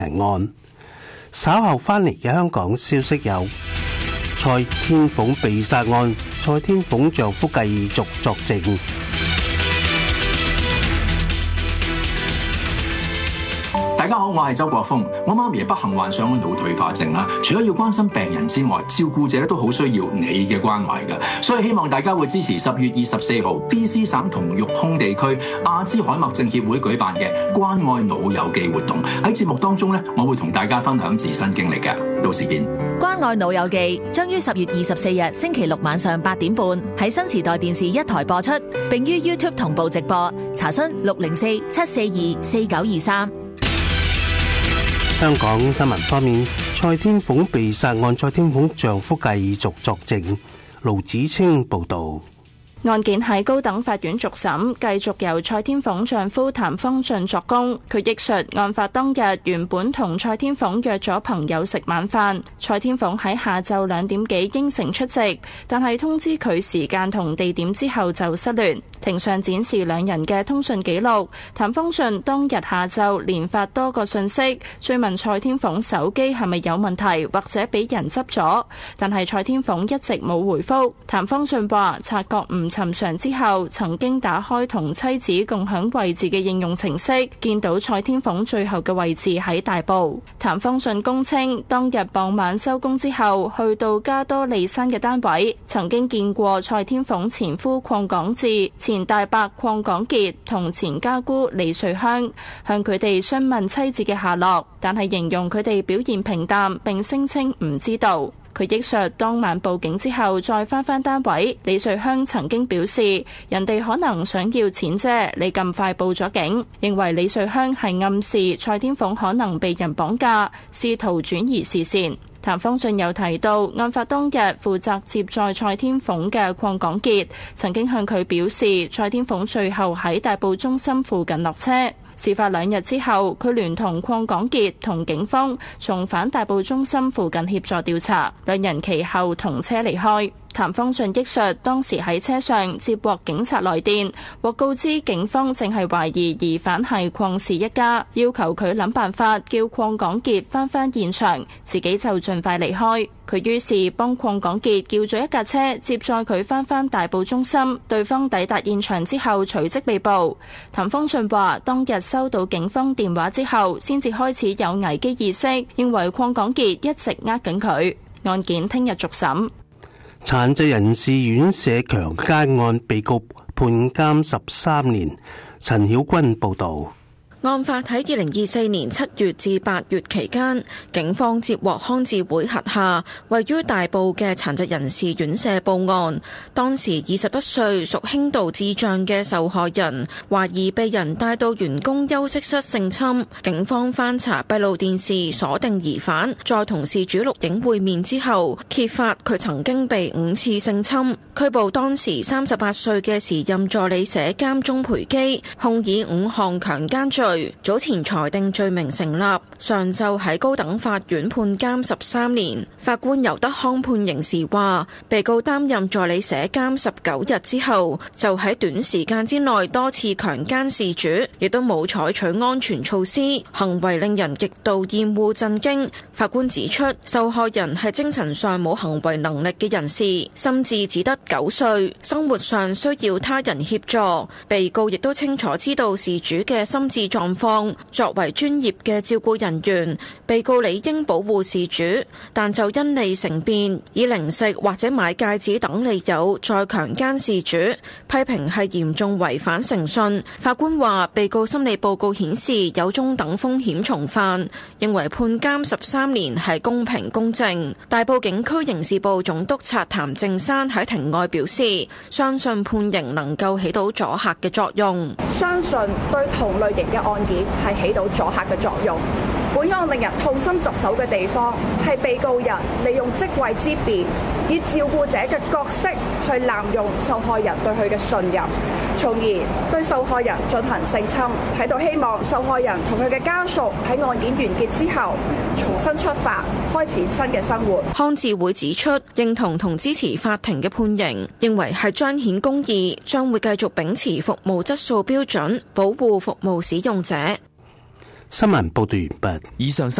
案。稍後翻嚟嘅香港消息有蔡天鳳被殺案，蔡天鳳丈夫繼續作證。 大家好，我係周國峰。我媽咪不幸患上腦退化症啦，除咗要關心病人之外，照顧者都好需要你嘅關懷㗎。所以希望大家會支持10月24號 BC 省同育空地區阿茲海默症協會舉辦嘅關愛腦友記活動。喺節目當中呢，我會同大家分享自身經歷嘅。到時見。 關愛腦友記將於10月24日星期六晚上8點半喺新時代電視1台播出，並於 YouTube 同步直播。查詢604-742-4923。 香港新聞方面，蔡天鳳被殺案，蔡天鳳丈夫繼續作證。盧子清報道。 案件喺高等法院續審，繼續由蔡天鳳丈夫譚方俊作供。佢憶述案發當日原本同蔡天鳳約咗朋友食晚飯，蔡天鳳喺下晝2點幾應承出席，但係通知佢時間同地點之後就失聯。庭上展示兩人嘅通訊記錄，譚方俊當日下晝連發多個訊息，追問蔡天鳳手機係咪有問題或者俾人執咗，但係蔡天鳳一直冇回覆。譚方俊話察覺唔尋常之後，曾經打開同妻子共享位置嘅應用程式，見到蔡天鳳最後嘅位置喺大埔。譚方俊供稱，當日傍晚收工之後，去到加多利山嘅單位，曾經見過蔡天鳳前夫鄺港智、前大伯鄺港傑同前家姑李瑞香，向佢哋詢問妻子嘅下落，但係形容佢哋表現平淡，並聲稱唔知道。佢憶述當晚報警之後再返單位，李瑞香曾經表示人哋可能想要錢啫，你咁快報咗警，認為李瑞香係暗示蔡天鳳可能被人綁架，試圖轉移視線。譚方俊又提到，案發當日負責接載蔡天鳳嘅鄺港傑曾經向佢表示，蔡天鳳最後喺大埔中心附近落車。事發2日之後，佢聯同鄺港傑同警方重返大埔中心附近協助調查，兩人其後同車離開。譚方俊憶述，當時喺車上接獲警察來電，獲告知警方正係懷疑疑犯係鄺氏一家，要求佢諗辦法叫鄺港傑返現場，自己就盡快離開。佢於是幫鄺港傑叫咗一架車接載佢返大埔中心，對方抵達現場之後隨即被捕。譚方俊話，當日收到警方電話之後，先至開始有危機意識，認為鄺港傑一直呃緊佢。案件聽日續審。 殘疾人士院舍強姦案被告判監13年。陳曉君報導。 案發喺2024年7月至8月期間，警方接獲康智會轄下位於大埔嘅殘疾人士院舍報案。當時21歲屬輕度智障嘅受害人懷疑被人帶到員工休息室性侵。警方翻查閉路電視鎖定疑犯，再同事主錄影會面之後，揭發佢曾經被5次性侵。拘捕當時38歲嘅時任助理社監鍾培基，控以5項強姦罪。早前裁定罪名成立，上晝喺高等法院判監13年。法官尤德康判刑時話，被告擔任助理社監19日之後，就喺短時間之內多次強姦事主，亦都冇採取安全措施，行為令人極度厭惡震驚。法官指出，受害人係精神上冇行為能力嘅人士，心智只得9歲，生活上需要他人協助。被告亦都清楚知道事主嘅心智狀況，作為專業嘅照顧人員，被告理應保護事主，但就因利成便，以零食或者買戒指等理由再強姦事主，批評係嚴重違反誠信。法官話，被告心理報告顯示有中等風險重犯，認為判監13年係公平公正。大埔警區刑事部總督察譚正山喺庭外表示，相信判刑能夠起到阻嚇嘅作用， 相信對同類型嘅案件係起到阻嚇嘅作用。本案令人痛心疾首嘅地方係被告人利用職位之便，以照顧者嘅角色去濫用受害人對佢嘅信任，從而對受害人進行性侵。喺度希望受害人同佢嘅家屬喺案件完結之後重新出發，開始新嘅生活。 康智會指出，認同同支持法庭嘅判刑，認為係彰顯公義，將會繼續秉持服務質素標準，保護服務使用者。 新聞報道完畢。 以上